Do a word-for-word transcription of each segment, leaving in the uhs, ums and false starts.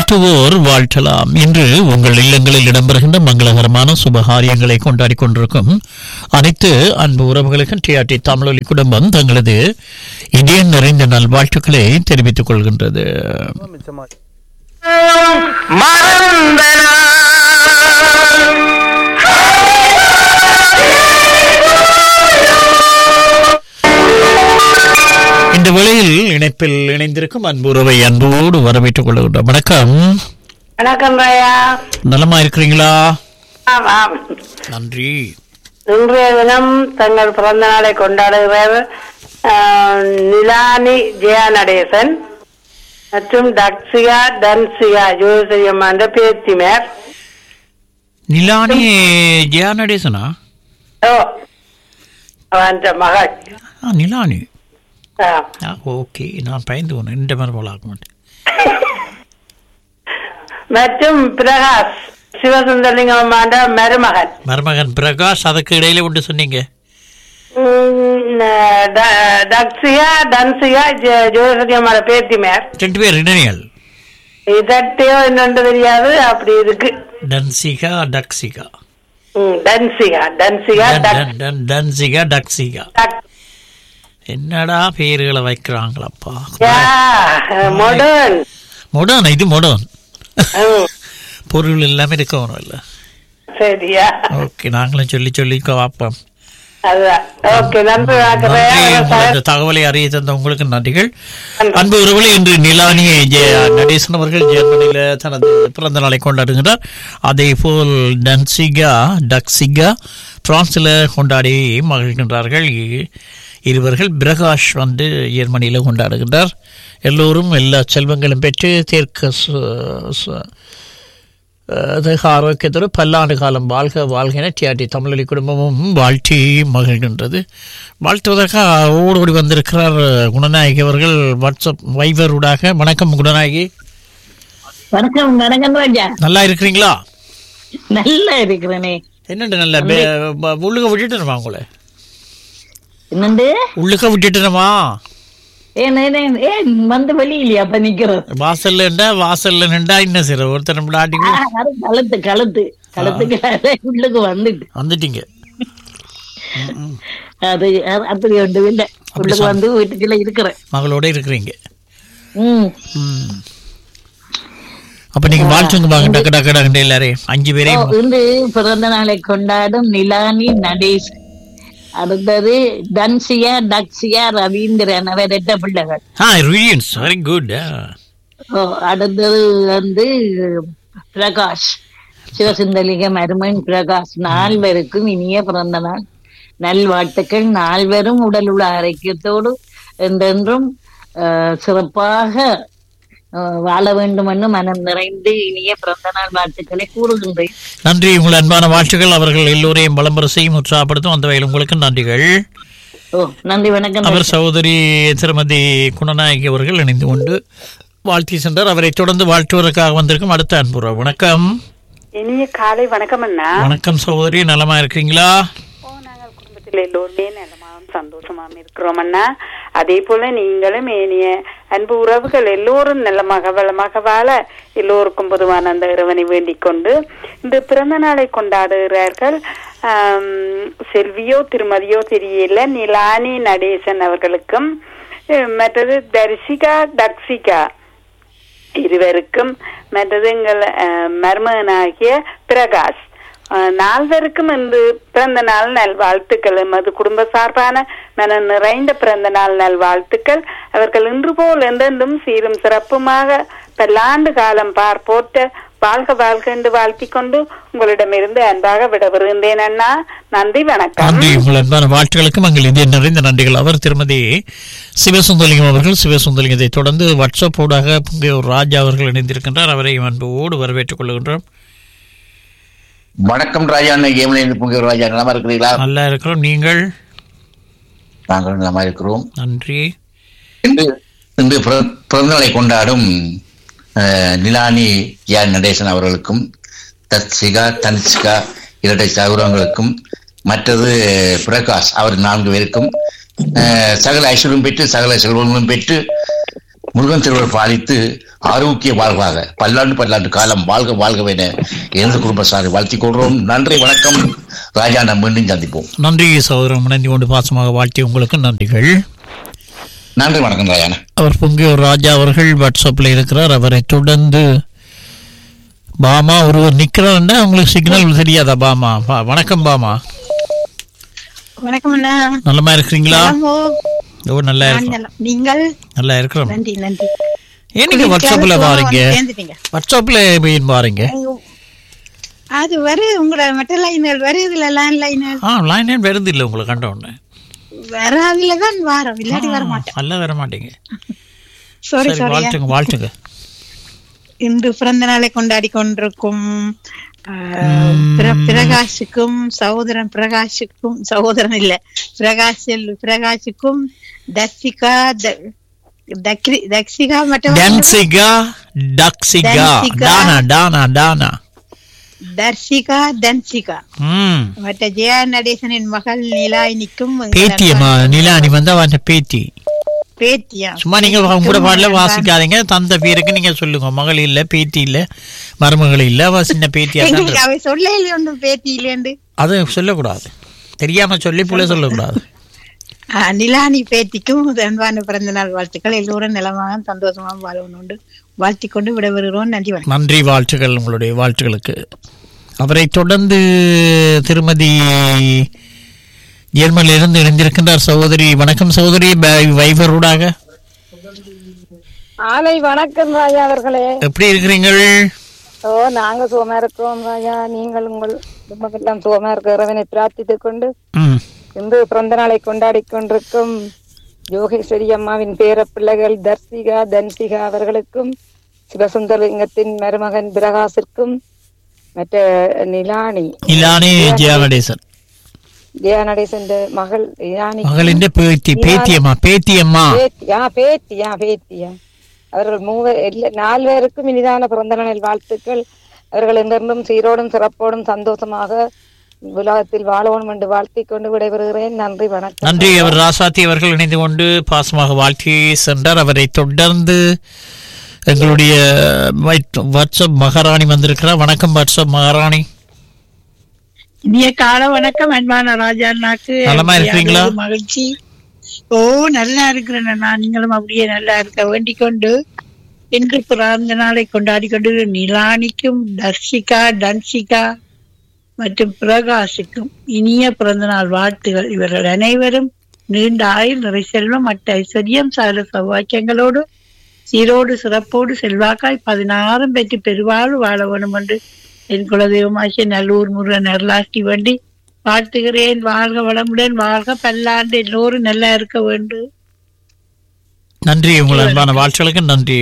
வாழ்த்துவோர் வாழ்த்தலாம். இன்று உங்கள் இல்லங்களில் இடம்பெறுகின்ற மங்களகரமான சுபகாரியங்களை கொண்டாடி கொண்டிருக்கும் அனைத்து அன்பு உறவுகளுக்கும் டிஆர்டி தமிழொலி குடும்பம் தங்களது இதயம் நிறைந்த நல்வாழ்த்துக்களை தெரிவித்துக் கொள்கின்றது. இந்த வேளையில் இணைப்பில் இணைந்திருக்கும் அன்பு உறவை அன்போடு வரவேற்றுக் கொள்கின்றோம். வணக்கம். வணக்கம் ராயா. நலமா இருக்கிறீங்களா? ஆமாம், நன்றி. இன்றைய தினம் தங்கள் பிறந்த நாளை கொண்டாடுகிறார் நிலானி ஜெயா நடேசன் மற்றும் தக்ஷிகா தன்சிகா ஜோசியம் என்ற பேத்திமார். நிலானி ஜெயா நடேசனா? ஓ, அவன் மகள். நிலானி. ஓகே, நான் பயந்து போனேன். இந்த மாதிரி போல ஆக மாட்டேன். மற்றும் பிரகாஷ் சிவசுந்தரலிங்கம் மருமகன். மருமகன் பிரகாஷ். அதுக்கு இடையில ஒன்று சொன்னீங்க. தக்ஷிகா தன்சிகா ஜோசியம் பேத்திமார். ரெண்டு பேர் இணையல். இதட்டையோ என்னன்னு தெரியாது, அப்படி இருக்கு. டன்சிகா டக்சிகா. டன்சிகா டன்சிகா டன்சிகா டக்சிகா. என்னடா பேர்களை வைக்கிறாங்களப்பா. Modern modern. இது மாடர்ன். பொருள் எல்லாமே இருக்கணும் இல்ல? சரியா? ஓகே, நாங்களும் சொல்லி சொல்லி பார்ப்போம். தகவலை அறிய தந்த உங்களுக்கு நன்றிகள். அன்பு உறவுகளே, இன்று நிலானி நடேசன் அவர்கள் ஜெர்மனியில தனது பிறந்த நாளை கொண்டாடுகிறார். அதே போல் டன்சிகா டக்சிகா பிரான்ஸ்ல கொண்டாடி மகிழ்கின்றார்கள். இருவர்கள். பிரகாஷ் வந்து ஜெர்மனியில கொண்டாடுகின்றார். எல்லோரும் எல்லா செல்வங்களும் பெற்று தேர்க்க ஆரோக்கியத்தோடு பல்லாண்டு காலம் வாழ்க வாழ்க என டிஆர்டி தமிழொலி குடும்பமும் வாழ்த்தி மகிழ்கின்றது. வாழ்த்துவதற்காக ஓடோடி வந்திருக்கிறார் குணநாயகி அவர்கள் வாட்ஸ்அப் வைவர் ஊடாக. வணக்கம் குணநாயகி. வணக்கம். வணக்கம் ராஜா. நல்லா இருக்கிறீங்களா? நல்லா இருக்கிறேனே. என்னண்டு நல்ல உள்ளுக விட்டுட்டுமா? உங்களை என்னண்டு உள்ளுக விட்டுட்டுமா? வந்து வெளியிலையா அப்ப நிக்கிறோம்? வாசல்ல நின்றா வாசல்ல நின்றா இன்னும் சிற ஒருத்தர் கழுத்து கழுத்து கழுத்துக்கு உள்ளுக்கு வந்துட்டு வந்துட்டீங்க. அது அப்படி ஒன்றும் இல்லை. உள்ளுக்கு வந்து வீட்டுக்குள்ள இருக்கிறேன். மகளோட இருக்கிறீங்க. அப்ப நீங்க வாழ்த்துங்க வாங்க. டக்கு டக்கு டக்கு எல்லாரையும் அஞ்சு பேரையும். இன்று பிறந்த நாளை கொண்டாடும் நிலானி நடேசன், அடுத்தது தன்சியா டக்சியா ரவீந்திரன், அவர் எட்ட பிள்ளைகள். Very good. அடுத்தது வந்து பிரகாஷ் சிவசுந்தலிங்கம் அருமன் பிரகாஷ். நால்வருக்கும் இனிய பிறந்த நாள் நல்வாழ்த்துக்கள். நால்வரும் உடல் உள்ள ஆரோக்கியத்தோடு என்றென்றும் சிறப்பாக வாழ வேண்டும் என்று மனம் நிறைந்து இனிய பிறந்த நாள் வாழ்த்துக்களை கூறுகின்றேன். நன்றி. உங்கள் அன்பான வாழ்த்துக்கள் அவர்கள் எல்லோரையும் வளம்பர செய்யும் உற்சாகப்படுத்தும். அந்த வகையில் உங்களுக்கு நன்றிகள். நன்றி, வணக்கம். அவர் சகோதரி திருமதி குணநாயகி அவர்கள் இணைந்து கொண்டு வாழ்த்தி சென்றார். அவரை தொடர்ந்து வாழ்த்துவதற்காக வந்திருக்கும் அடுத்த அன்புற. வணக்கம். இனிய காலை வணக்கம் அண்ணா. வணக்கம் சகோதரி. நலமா இருக்கீங்களா? நாங்கள் குடும்பத்தில் எல்லோருமே நலமாகவும் சந்தோஷமாகவும் இருக்கிறோம் அண்ணா. அதே போல நீங்களும் ஏனிய அன்பு உறவுகள் எல்லோரும் நல்லமாக வளமாக வாழ எல்லோருக்கும் பொதுவான அந்த இறைவனை வேண்டிக் கொண்டு இந்த பிறந்த நாளை கொண்டாடுகிறார்கள். செல்வியோ திருமதியோ தெரியல நிலானி நடேசன் அவர்களுக்கும், மற்றது தரிசிகா தக்ஷிகா இருவருக்கும், மற்றது எங்கள் மருமகனாகிய பிரகாஷ் நால்வருக்கும் இன்று பிறந்த நாள் நல் வாழ்த்துக்கள். எமது குடும்ப சார்பான மன நிறைந்த பிறந்த நாள் நல் வாழ்த்துக்கள். அவர்கள் இன்று போல் என்றென்றும் சீரும் சிறப்புமாக பல்லாண்டு காலம் பார்ப்போட்ட வாழ்க வாழ்க என்று வாழ்த்திக் கொண்டு உங்களிடமிருந்து அன்பாக விடவிருந்தேன் அண்ணா. நன்றி, வணக்கம். நன்றி. உங்கள் அன்பான வாழ்த்துக்களுக்கும் எங்கள் இதே நிறைந்த நன்றிகள். அவர் திருமதி சிவசுந்தலிங்கம் அவர்கள். சிவசுந்தலிங்கத்தை தொடர்ந்து வாட்ஸ்அப் ஊடாக புங்கையூர் ராஜா அவர்கள் இணைந்திருக்கின்றார். அவரை அன்போடு வரவேற்றுக் கொள்கின்றோம். வணக்கம் ராஜா. புங்கையூர் ராஜா. நலமா இருக்கிறீங்களா? நல்லா இருக்கிறோம். நீங்கள்? நாங்கள் நலமா இருக்கிறோம். நன்றி. இன்று பிறந்தநாளை கொண்டாடும் நிலானி ஜெயா நடேசன் அவர்களுக்கும், தத்சிகா தன்சிகா இரட்டை சகோதரங்களுக்கும், மற்றது பிரகாஷ் அவர் நான்கு பேருக்கும் சகல ஐஸ்வர்யம் பெற்று சகல செல்வங்களும் பெற்று முருகன் திருவிழா பாலித்து ஆரோக்கிய வாழ்வாக பல்லாண்டு பல்லாண்டு காலம் வாழ்க வாழ்கவென எனது குடும்ப சாரை வாழ்த்திக் கொள்றோம். நன்றி, வணக்கம் ராஜா. நாம் மீண்டும் சந்திப்போம். நன்றி சகோதரன், இணைந்து கொண்டு பாசமாக வாழ்த்தி உங்களுக்கு நன்றிகள். நன்றி, வணக்கம் ராஜா. அவர் பொங்கியூர் ராஜா அவர்கள் வாட்ஸ்அப்ல இருக்கிறார். அவரை தொடர்ந்து பாமா ஒருவர் நிக்கிறாருன்னா உங்களுக்கு சிக்னல் தெரியாதா? பாமா, வணக்கம் பாமா. வணக்கம் அண்ணா, நல்லமா இருக்கிறீங்களா? ஓ, நல்லா இருக்கேன். நீங்கள்? நல்லா இருக்கிறோம். நன்றி நன்றி. ஏன் வாட்ஸ்அப்ல பாருங்க, வாட்ஸ்அப்ல பாருங்க. அது வரு உங்களோட மற்ற லைன்கள் வருது இல்ல, லேண்ட் லைன். ஆ, லைன் லைன் வருது இல்ல உங்களுக்கு கண்ட உடனே வராதுல தான் வாரம், இல்லாட்டி வர மாட்டேன். அல்ல வர மாட்டீங்க. Sorry sorry. வாழ்த்துங்க வாழ்த்துங்க. இன்று பிறந்த நாளை கொண்டாடி கொண்டிருக்கும் பிரகாஷுக்கும் சகோதரன் பிரகாஷுக்கும் சகோதரன் இல்ல பிரகாஷ் பிரகாஷுக்கும் தர்சிகா தக்ஷிகா மற்றும் தர்சிகா தன்சிகா மற்ற ஜெயா நடேசனின் மகள் நிலாயினிக்கும் பேத்தியம்மா. நிலானி வந்து அவன் பேத்தி பேத்தியா. சும்மா நீங்க கூட பாடல வாசிக்காதீங்க. தந்த பேருக்கு நீங்க சொல்லுங்க. மகள் இல்ல, பேத்தி இல்ல, மருமகள் இல்ல, அவ சின்ன பேத்தியா. சொல்ல ஒன்றும் பேத்தி இல்லையண்டு அது சொல்லக்கூடாது. தெரியாம சொல்லி புள்ள சொல்லக்கூடாது. நிலானி பேத்திக்கும் அன்பான பிறந்த நாள் வாழ்த்துக்கள். எல்லோரும் நிலமாக சந்தோஷமாக வாழணும் வாழ்த்தி கொண்டு விடைபெறுகிறோம். நன்றி, வணக்கம். நன்றி, வாழ்த்துக்கள். உங்களுடைய வாழ்த்துக்களுக்கு. அவரை தொடர்ந்து திருமதி ஜெர்மனில் இருந்து இணைந்திருக்கின்றார் சகோதரி. வணக்கம் சகோதரி. வைபரூடாக ஆலை வணக்கம் ராஜா அவர்களே, எப்படி இருக்கிறீங்கள்? ஓ, நாங்க சுகமா இருக்கோம் ராஜா. நீங்கள் உங்கள் குடும்பமெல்லாம் சுகமா இருக்க இறைவனை பிரார்த்தித்துக் கொண்டு இன்று பிறந்த நாளை கொண்டாடி கொண்டிருக்கும் யோகேஸ்வரி அம்மாவின் பேர பிள்ளைகள் தர்சிகா தன்சிகா அவர்களுக்கும் சிவசுந்தரலிங்கத்தின் மருமகன் பிரகாசிற்கும் மற்ற நிலானி நிலானி ஜெயநடேசன் ஜெயநடேசன் மகள் நிலானி மகளின் பேத்தி பேத்தியம்மா பேத்தியம்மா பேத்தியா பேத்தியா பேத்தியா அவர்கள் மூவர் நாலு பேருக்கும் இனிதான பிறந்த நாள் வாழ்த்துக்கள். அவர்கள் எங்கிருந்தும் சீரோடும் சிறப்போடும் சந்தோஷமாக உலகத்தில் வாழவும் என்று வாழ்த்தி கொண்டு விடைபெறுகிறேன். நன்றி, வணக்கம். நன்றி. அவர் ராசாத்தி அவர்கள் இணைந்து கொண்டு பாசமாக வாழ்த்தி சென்றார். அவரை தொடர்ந்து எங்களுடைய வாட்ஸ்அப் மகாராணி வந்திருக்கிறார். வணக்கம் வாட்ஸ்அப் மகாராணி. இனிய கால வணக்கம் அன்பான ராஜா அண்ணாக்கு. நலமா இருக்கிறீங்களா? மகிழ்ச்சி. ஓ, நல்லா இருக்கிறேன். நான் நீங்களும் அப்படியே நல்லா இருக்க வேண்டிக் கொண்டு இன்று பிறந்த நாளை கொண்டாடி கொண்டு நிலானிக்கும் தர்ஷிகா தன்சிகா மற்றும் பிரகாஷுக்கும் இனிய பிறந்த நாள் வாழ்த்துகள். இவர்கள் அனைவரும் நீண்ட ஆயுள், நிறை செல்வம், மற்ற ஐஸ்வர்யம், சகல சௌவாக்கியங்களோடு சீரோடு சிறப்போடு செல்வாக்காய் பதினாறும் பெற்று பெருவாழ்வு வாழ வேண்டும் என்று என் குலதெய்வமாகிய நல்லூர் முருகன் அருளாக்கி வேண்டி வாழ்த்துகிறேன். வாழ்க வளமுடன், வாழ்க பல்லாண்டு, எல்லோரும் நல்லா இருக்க வேண்டும். நன்றி. உங்கள் அன்பான வாழ்த்துக்களுக்கு நன்றி.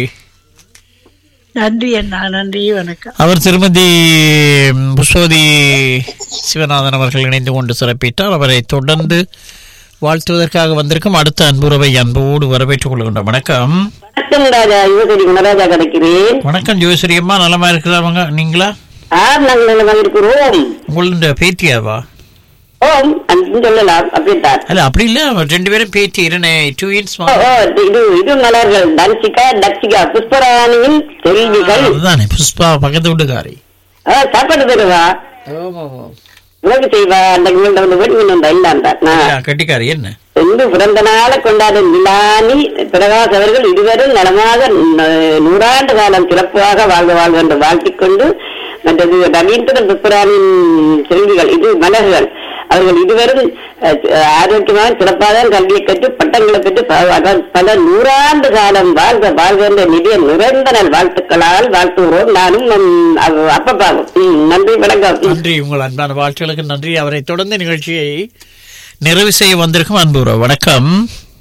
நன்றி அண்ணா, நன்றி, வணக்கம். அவர் திருமதி புஷ்பவதி சிவநாதன் அவர்கள் இணைந்து கொண்டு சிறப்பித்தார். அவரை தொடர்ந்து வாழ்த்துவதற்காக வந்திருக்கும் அடுத்த அன்புறவை அன்போடு வரவேற்றுக் கொள்கின்றோம். வணக்கம். வணக்கம் ராஜா, யுவசரி குணராஜா கிடைக்கிறேன். வணக்கம் ஜோசரி அம்மா, நலமா இருக்கிறாங்க நீங்களா? இருக்கிறோம். உங்களுடைய பேத்தியாவா? ஓம் சொல்லலாம். அப்படித்தான். அல்ல, அப்படி இல்ல, ரெண்டு பேரும் பேத்தி ட்வின்ஸ். இது இது மலர்கள் தன்சிகா தக்ஷிகா புஷ்பராணியின் செல்விகள். அதுதானே புஷ்பா பக்கத்து வீட்டுக்காரி. சாப்பாடு தருவா உனக்கு செய்வா. அந்த கட்டிக்காரி என்ன இன்று பிறந்த நாளை கொண்டாடும் நிலானி பிரகாஷ் அவர்கள் இருவரும் நலமாக நூறாண்டு காலம் சிறப்பாக வாழ்க வாழ்க என்று வாழ்த்திக் கொண்டு மற்றது ரவீந்திரன் புஷ்பராணியின் செல்விகள் இது மலர்கள் அவர்கள் இருவரும் ஆரோக்கியமாக சிறப்பாக கல்வியை கற்று பட்டங்களை பெற்று பல நூறாண்டு காலம் வாழ்க வாழ்க என்ற நிதிய நிறைந்த நாள் வாழ்த்துக்களால் வாழ்த்துகிறோம். நானும் அப்பப்பாவும். நன்றி, வணக்கம். நன்றி. உங்கள் அன்பான வாழ்த்துக்களுக்கு நன்றி. அவரை தொடர்ந்து நிகழ்ச்சியை நிறைவு செய்ய வந்திருக்கும் அன்பு. வணக்கம்.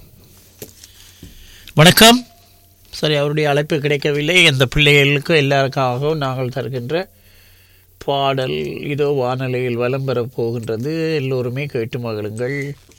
வணக்கம். சரி, அவருடைய அழைப்பு கிடைக்கவில்லை. அந்த பிள்ளைகளுக்கு எல்லாருக்காகவும் நாங்கள் தருகின்ற பாடல் இதோ வானொலியில் வலம் பெறப் போகின்றது. எல்லோருமே கேட்டு மகிழுங்கள்.